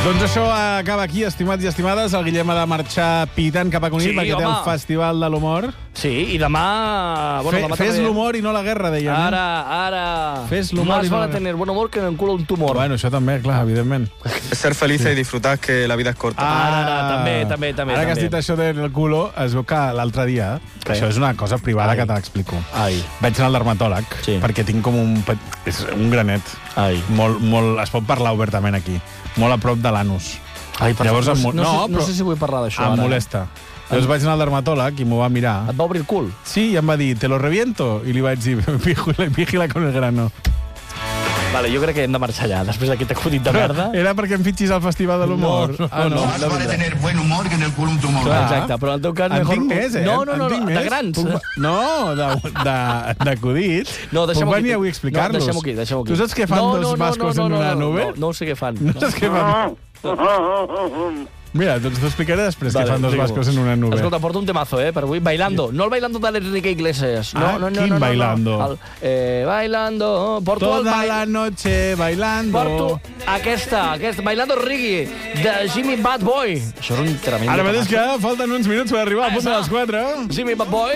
Doncs això acaba aquí, estimats i estimades. El Guillem ha de marxar pitant cap a Conill, Sí, perquè té el home. Festival de l'Humor. Sí, i demà... demà Fes també- l'humor i no la guerra, deien. Ara. Fes l'humor Más y no vale la- tener buen humor que en el culo un tumor. Bueno, això també, clar, evidentment. Ser felices y disfrutar, que la vida es corta. També. Ara que has dit això del culo, es veu que l'altre dia, Què? això és una cosa privada Ai. que te l'explico. Ai. Vaig anar al dermatòleg, Sí. perquè tinc com és un granet. Ai. Molt, es pot parlar obertament aquí. Molt a prop de l'anus. Ai, per Llavors, favor, no però sé si vull parlar d'això em ara. molesta. Llavors vaig anar al dermatòleg i m'ho va mirar. Et va obrir el cul? Sí, i em va dir, te lo reviento? I li vaig dir, vigila con el grano. Vale, jo crec que hem de marxar allà, després d'aquest acudit de merda. Era perquè em fitxis al Festival de l'Humor. No. Más vale tener buen humor que en el culo un tumor. Clar. Exacte, però en el teu cas... En mejor- tinc més, No, En tinc més. de grans. No, d'acudits. No, deixem-ho Puc venir aquí. avui a explicar-los. No, deixem-ho aquí. Tu saps què fan dos bascos en una nube? No ho sé què fan. No saps què fan? Mira, doncs t'ho explicaré després què fan dos digue-m'ho. bascos en una nube. Escolta, porto un temazo, per avui. Bailando. No el Bailando de l'Enrique Iglesias. No. Quin Bailando? Bailando. Porto el Toda la noche bailando. Porto aquesta, Bailando Reggae, de Jimmy Bad Boy. Això era un tremendo Ara mateix que temazo. falten uns minuts per arribar al punt de les 4. Jimmy Bad Boy.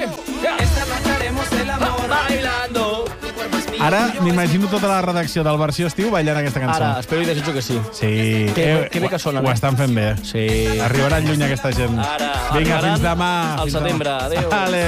Bailando. Ara m'imagino tota la redacció del Versió Estiu ballant aquesta cançó. Ara, espero i desitjo que sí. Sí. Que bé que sonen, Ho eh? estan fent bé. Sí. Arribaran lluny aquesta gent. Ara, Vinga, arribaran fins demà. al Fins demà. setembre. Adéu. Ale.